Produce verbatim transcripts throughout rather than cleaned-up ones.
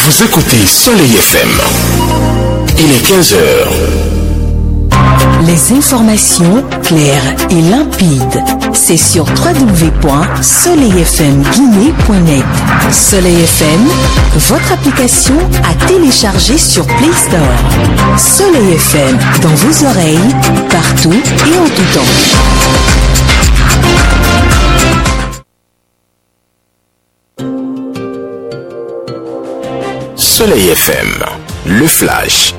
Vous écoutez Soleil F M. Il est quinze heures. Les informations claires et limpides, c'est sur w w w point soleil f m guinée point net. Soleil F M, votre application à télécharger sur Play Store. Soleil F M, dans vos oreilles, partout et en tout temps. Soleil F M, le flash.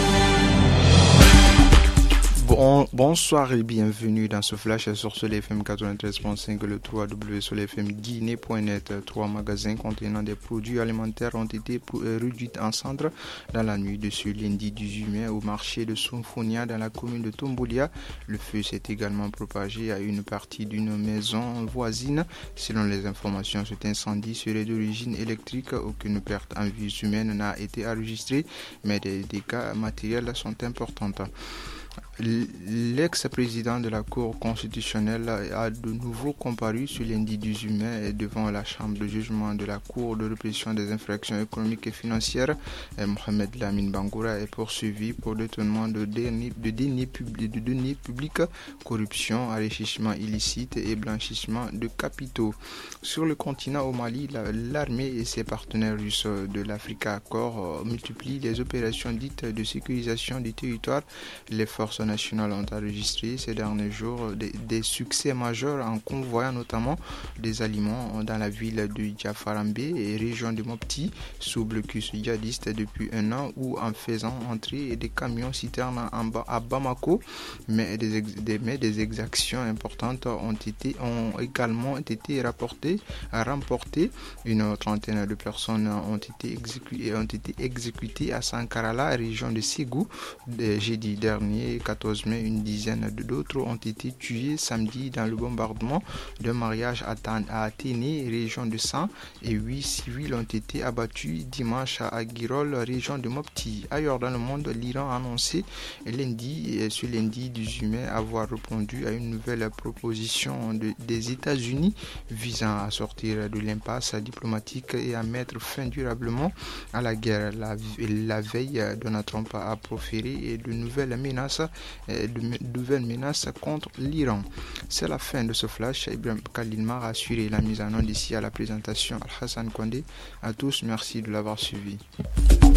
Bon, bonsoir et bienvenue dans ce flash sur Soleil F M quatre-vingt-treize virgule cinq, le w w w point soleil f m guinée point net. Trois magasins contenant des produits alimentaires ont été réduits en cendres dans la nuit de ce lundi dix-huit mai au marché de Sounfonia dans la commune de Tomboulia. Le feu s'est également propagé à une partie d'une maison voisine. Selon les informations, cet incendie serait d'origine électrique. Aucune perte en vies humaines n'a été enregistrée, mais des dégâts matériels sont importants. L'ex-président de la Cour constitutionnelle a de nouveau comparu ce lundi dix-huit mai devant la chambre de jugement de la Cour de répression des infractions économiques et financières. Mohamed Lamine Bangoura est poursuivi pour détournement de deniers de de deniers publics, corruption, enrichissement illicite et blanchissement de capitaux. Sur le continent au Mali, l'armée et ses partenaires russes de l'Africa Corps multiplient les opérations dites de sécurisation du territoire. Les forces nationales ont enregistré ces derniers jours des, des succès majeurs en convoyant notamment des aliments dans la ville de Diafarambe et région de Mopti sous blocus djihadiste depuis un an ou en faisant entrer des camions citernes à Bamako, mais des, des, mais des exactions importantes ont, été, ont également été rapportées, remportées. Une trentaine de personnes ont été exécutées, ont été exécutées à Sankarala, région de Ségou, jeudi dernier, quatorze mai, une dizaine d'autres ont été tués samedi dans le bombardement d'un mariage à Athénée, région de San, et huit civils ont été abattus dimanche à Aguirol, région de Mopti. Ailleurs dans le monde, l'Iran a annoncé lundi, ce lundi dix-huit mai, avoir répondu à une nouvelle proposition de, des États-Unis visant à sortir de l'impasse diplomatique et à mettre fin durablement à la guerre. La, la veille, Donald Trump a proféré de nouvelles menaces de nouvelles menaces contre l'Iran. C'est la fin de ce flash. Ibrahim Khalilmar a assuré la mise en onde ici à la présentation. Al-Hassan Kondé. À tous, merci de l'avoir suivi.